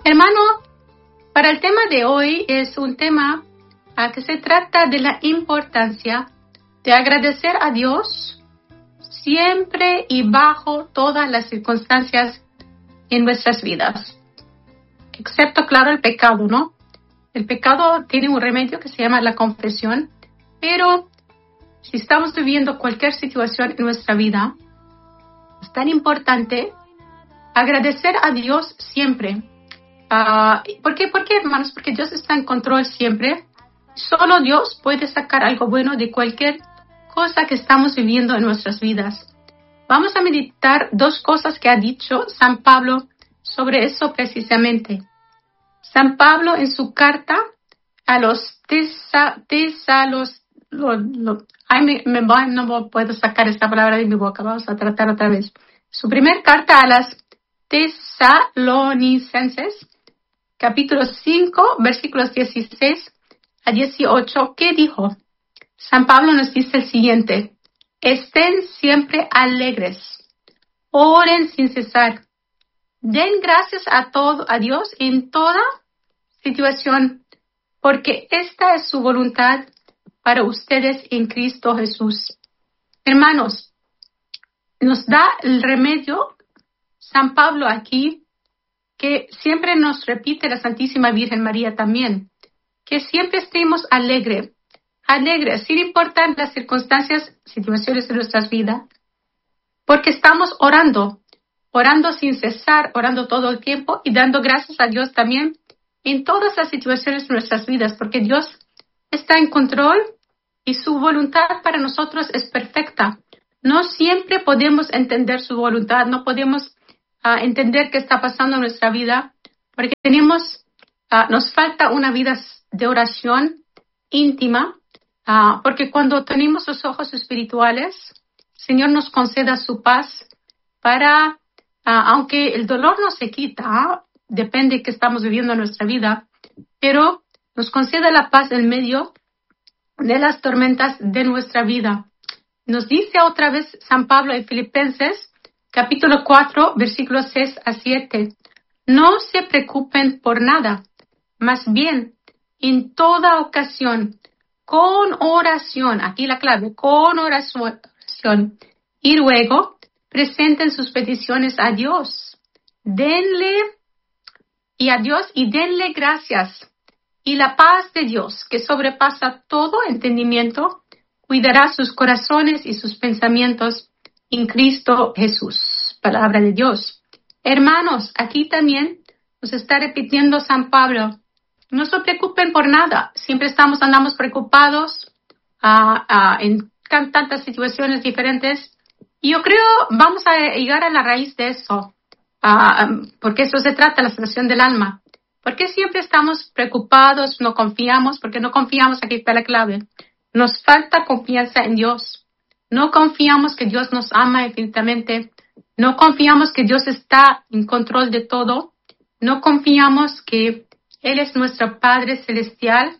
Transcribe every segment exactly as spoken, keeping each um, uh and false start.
Hermano, para el tema de hoy es un tema uh, que se trata de la importancia de agradecer a Dios siempre y bajo todas las circunstancias en nuestras vidas. Excepto, claro, el pecado, ¿no? El pecado tiene un remedio que se llama la confesión, pero si estamos viviendo cualquier situación en nuestra vida, es tan importante agradecer a Dios siempre. Uh, ¿Por qué? ¿Por qué, hermanos? Porque Dios está en control siempre. Solo Dios puede sacar algo bueno de cualquier cosa que estamos viviendo en nuestras vidas. Vamos a meditar dos cosas que ha dicho San Pablo sobre eso precisamente. San Pablo en su carta a los tesa, tesalos, lo, lo, ay, me, me, no puedo sacar esta palabra de mi boca, vamos a tratar otra vez. Su primer carta a las tesalonicenses, capítulo cinco, versículos dieciséis a dieciocho, ¿qué dijo? San Pablo nos dice el siguiente: estén siempre alegres, oren sin cesar, den gracias a todo, a Dios en toda situación, porque esta es su voluntad para ustedes en Cristo Jesús. Hermanos, nos da el remedio San Pablo aquí, que siempre nos repite la Santísima Virgen María también, que siempre estemos alegres, alegres, sin importar las circunstancias, situaciones de nuestras vidas, porque estamos orando, orando sin cesar, orando todo el tiempo y dando gracias a Dios también en todas las situaciones de nuestras vidas, porque Dios está en control y su voluntad para nosotros es perfecta. No siempre podemos entender su voluntad, no podemos uh, entender qué está pasando en nuestra vida, porque tenemos, uh, nos falta una vida de oración íntima, uh, porque cuando tenemos los ojos espirituales, el Señor nos conceda su paz para, uh, aunque el dolor no se quita, ¿eh? Depende de qué estamos viviendo en nuestra vida, pero nos conceda la paz en medio de las tormentas de nuestra vida. Nos dice otra vez San Pablo en Filipenses, capítulo cuatro, versículos seis a siete. No se preocupen por nada, más bien, en toda ocasión, con oración, aquí la clave, con oración, y luego presenten sus peticiones a Dios. Denle y a Dios y denle gracias. Y la paz de Dios, que sobrepasa todo entendimiento, cuidará sus corazones y sus pensamientos en Cristo Jesús. Palabra de Dios. Hermanos, aquí también nos está repitiendo San Pablo. No se preocupen por nada. Siempre estamos, andamos preocupados uh, uh, en tantas situaciones diferentes. Y yo creo vamos a llegar a la raíz de eso. Uh, porque eso se trata, la salvación del alma. ¿Por qué siempre estamos preocupados, no confiamos? Porque no confiamos, aquí está la clave. Nos falta confianza en Dios. No confiamos que Dios nos ama infinitamente. No confiamos que Dios está en control de todo. No confiamos que Él es nuestro Padre Celestial,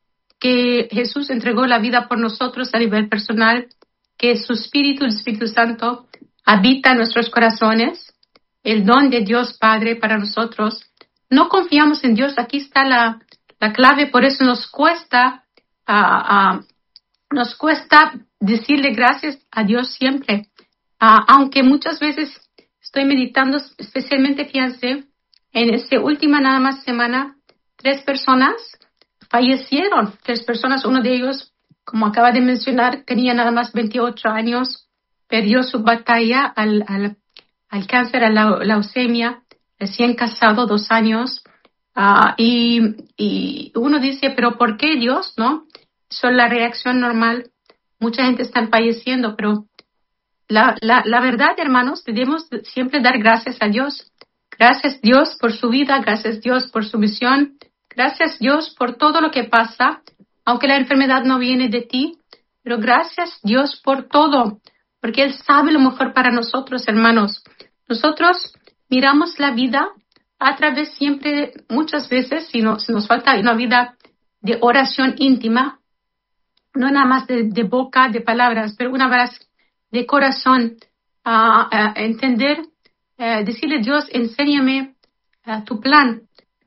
que Jesús entregó la vida por nosotros a nivel personal, que su Espíritu, el Espíritu Santo, habita en nuestros corazones. El don de Dios Padre para nosotros. No confiamos en Dios, aquí está la, la clave, por eso nos cuesta, uh, uh, nos cuesta decirle gracias a Dios siempre. Uh, aunque muchas veces estoy meditando, especialmente, fíjense, en esta última nada más semana, tres personas fallecieron, tres personas, uno de ellos, como acaba de mencionar, tenía nada más veintiocho años, perdió su batalla al, al al cáncer, a la leucemia, recién casado, dos años, uh, y, y uno dice, pero ¿por qué Dios, no? Eso es la reacción normal. Mucha gente está falleciendo, pero la, la, la verdad, hermanos, debemos siempre dar gracias a Dios. Gracias Dios por su vida, gracias Dios por su misión, gracias Dios por todo lo que pasa, aunque la enfermedad no viene de ti, pero gracias Dios por todo, porque Él sabe lo mejor para nosotros, hermanos. Nosotros miramos la vida a través siempre, muchas veces, si, no, si nos falta una vida de oración íntima, no nada más de, de boca, de palabras, pero una vez de corazón, a uh, uh, entender, uh, decirle Dios, enséñame uh, tu plan,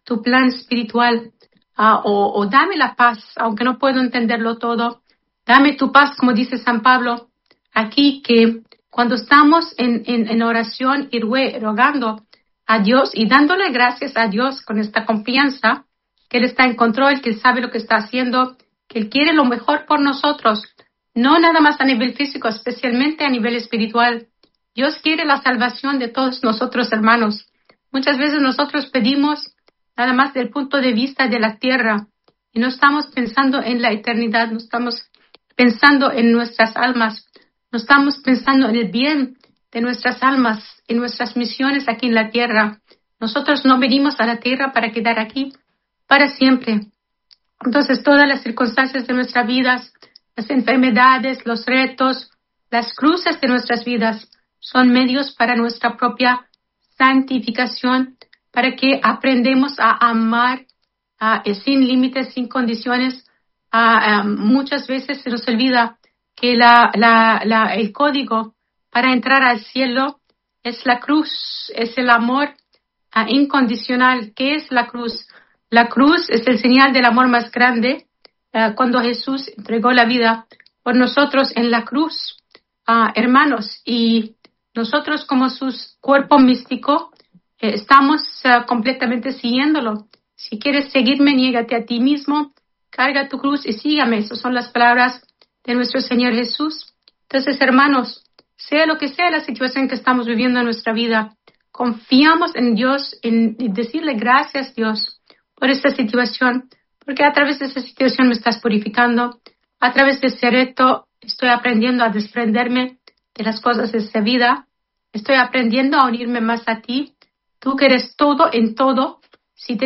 tu plan espiritual, uh, o, o dame la paz, aunque no puedo entenderlo todo. Dame tu paz, como dice San Pablo aquí, que cuando estamos en, en, en oración y rogando a Dios y dándole gracias a Dios con esta confianza, que Él está en control, que Él sabe lo que está haciendo, que Él quiere lo mejor por nosotros, no nada más a nivel físico, especialmente a nivel espiritual. Dios quiere la salvación de todos nosotros, hermanos. Muchas veces nosotros pedimos nada más del punto de vista de la tierra y no estamos pensando en la eternidad, no estamos pensando en nuestras almas, no estamos pensando en el bien de nuestras almas, en nuestras misiones aquí en la tierra. Nosotros no venimos a la tierra para quedar aquí para siempre. Entonces, todas las circunstancias de nuestras vidas, las enfermedades, los retos, las cruces de nuestras vidas son medios para nuestra propia santificación, para que aprendamos a amar uh, sin límites, sin condiciones. Uh, um, muchas veces se nos olvida que la, la, la, el código para entrar al cielo es la cruz, es el amor uh, incondicional. ¿Qué es la cruz? La cruz es el señal del amor más grande uh, cuando Jesús entregó la vida por nosotros en la cruz, uh, hermanos, y nosotros como su cuerpo místico eh, estamos uh, completamente siguiéndolo. Si quieres seguirme, niégate a ti mismo, carga tu cruz y sígame. Esas son las palabras de nuestro Señor Jesús. Entonces, hermanos, sea lo que sea la situación que estamos viviendo en nuestra vida, confiamos en Dios, en decirle gracias, Dios, por esta situación, porque a través de esta situación me estás purificando. A través de ese reto estoy aprendiendo a desprenderme de las cosas de esta vida. Estoy aprendiendo a unirme más a ti. Tú que eres todo en todo. Si te